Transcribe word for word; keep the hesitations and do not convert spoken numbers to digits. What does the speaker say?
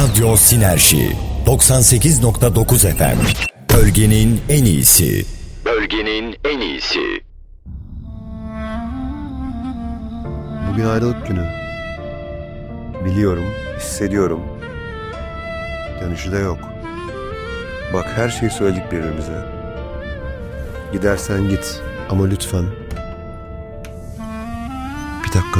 Radyo Sinerji doksan sekiz nokta dokuz F M. Bölgenin en iyisi. Bölgenin en iyisi. Bugün ayrılık günü. Biliyorum, hissediyorum. Dönüşü de yok. Bak, her şeyi söyledik birbirimize. Gidersen git ama lütfen